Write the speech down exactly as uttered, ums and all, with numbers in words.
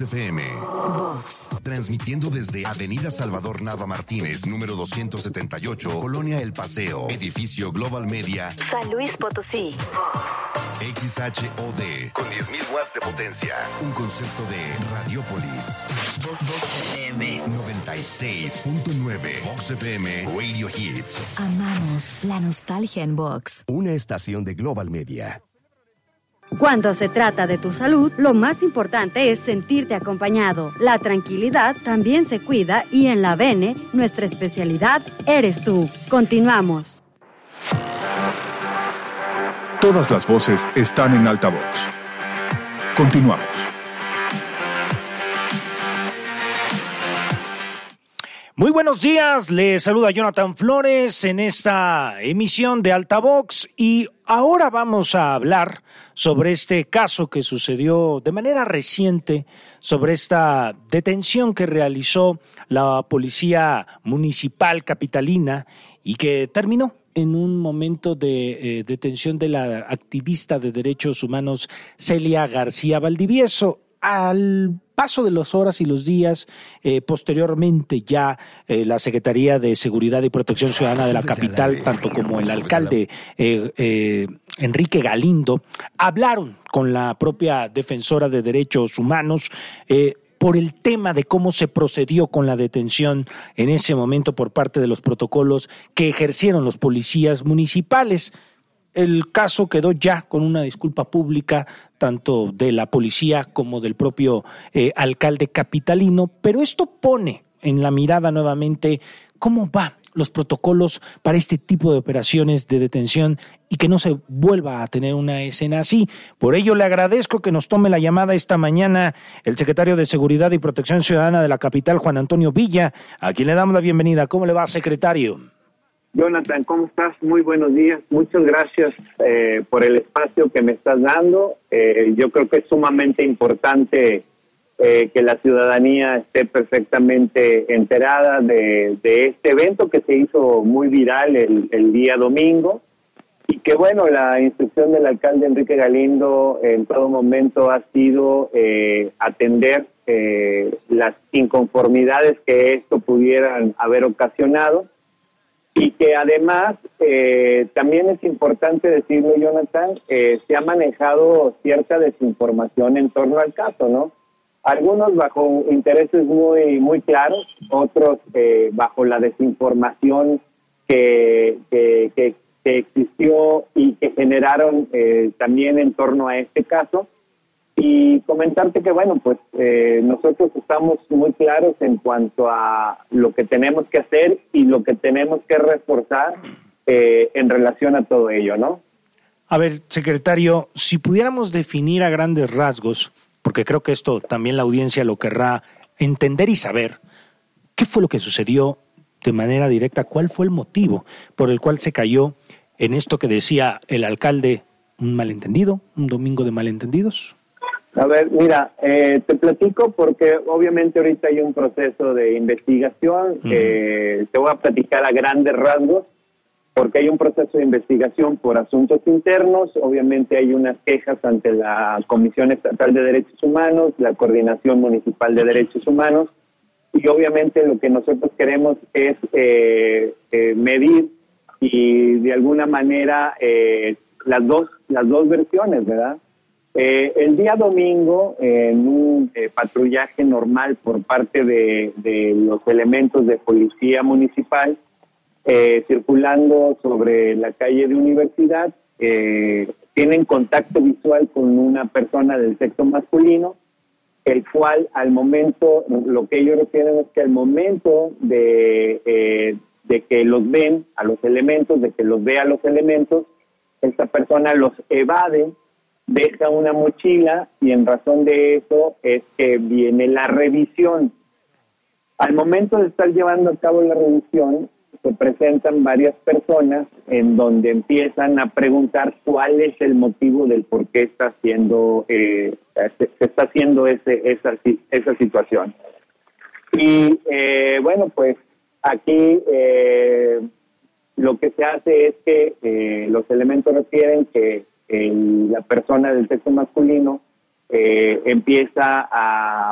F M. Vox. Transmitiendo desde Avenida Salvador Nava Martínez, número doscientos setenta y ocho, Colonia El Paseo, edificio Global Media, San Luis Potosí. X H O D, con diez mil watts de potencia. Un concepto de Radiópolis. Vox F M. noventa y seis punto nueve. Vox F M Radio Hits. Amamos la nostalgia en Vox. Una estación de Global Media. Cuando se trata de tu salud, lo más importante es sentirte acompañado. La tranquilidad también se cuida y en la Bene, nuestra especialidad eres tú. Continuamos. Todas las voces están en altavoz. Continuamos. Muy buenos días, les saluda Jonathan Flores en esta emisión de Altavox y ahora vamos a hablar sobre este caso que sucedió de manera reciente, sobre esta detención que realizó la Policía Municipal Capitalina y que terminó en un momento de eh, detención de la activista de derechos humanos Celia García Valdivieso. Al paso de las horas y los días, eh, posteriormente ya eh, la Secretaría de Seguridad y Protección Ciudadana de la capital, tanto como el alcalde eh, eh, Enrique Galindo, hablaron con la propia defensora de derechos humanos eh, por el tema de cómo se procedió con la detención en ese momento por parte de los protocolos que ejercieron los policías municipales. El caso quedó ya con una disculpa pública, tanto de la policía como del propio eh, alcalde capitalino, pero esto pone en la mirada nuevamente cómo van los protocolos para este tipo de operaciones de detención y que no se vuelva a tener una escena así. Por ello le agradezco que nos tome la llamada esta mañana el secretario de Seguridad y Protección Ciudadana de la capital, Juan Antonio Villa, a quien le damos la bienvenida. ¿Cómo le va, secretario? Jonathan, ¿cómo estás? Muy buenos días. Muchas gracias eh, por el espacio que me estás dando. Eh, yo creo que es sumamente importante eh, que la ciudadanía esté perfectamente enterada de, de este evento que se hizo muy viral el, el día domingo y que, bueno, la instrucción del alcalde Enrique Galindo en todo momento ha sido eh, atender eh, las inconformidades que esto pudieran haber ocasionado. Y que además, eh, también es importante decirlo, Jonathan, eh, se ha manejado cierta desinformación en torno al caso, ¿no? Algunos bajo intereses muy muy claros, otros eh, bajo la desinformación que, que, que, que existió y que generaron eh, también en torno a este caso. Y comentarte que, bueno, pues eh, nosotros estamos muy claros en cuanto a lo que tenemos que hacer y lo que tenemos que reforzar eh, en relación a todo ello, ¿no? A ver, secretario, si pudiéramos definir a grandes rasgos, porque creo que esto también la audiencia lo querrá entender y saber, ¿qué fue lo que sucedió de manera directa? ¿Cuál fue el motivo por el cual se cayó en esto que decía el alcalde, un malentendido, un domingo de malentendidos? A ver, mira, eh, te platico porque obviamente ahorita hay un proceso de investigación. Uh-huh. eh, te voy a platicar a grandes rasgos porque hay un proceso de investigación por asuntos internos. Obviamente hay unas quejas ante la Comisión Estatal de Derechos Humanos, la Coordinación Municipal de Derechos Humanos y obviamente lo que nosotros queremos es eh, eh, medir y de alguna manera eh, las dos las dos versiones, ¿verdad? Eh, el día domingo, eh, en un eh, patrullaje normal por parte de, de los elementos de policía municipal, eh, circulando sobre la calle de Universidad, eh, tienen contacto visual con una persona del sexo masculino, el cual al momento, lo que ellos refieren es que al momento de, eh, de que los ven a los elementos, de que los ve a los elementos, esta persona los evade, deja una mochila y en razón de eso es que viene la revisión. Al momento de estar llevando a cabo la revisión, se presentan varias personas en donde empiezan a preguntar cuál es el motivo del por qué está haciendo, eh, se, se está haciendo ese, esa, esa situación. Y eh, bueno, pues aquí eh, lo que se hace es que eh, los elementos refieren que El, la persona del sexo masculino eh, empieza a